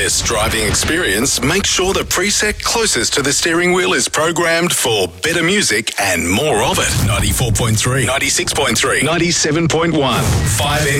best driving experience, make sure the preset closest to the steering wheel is programmed for better music and more of it. 94.3, 96.3, 97.1, 5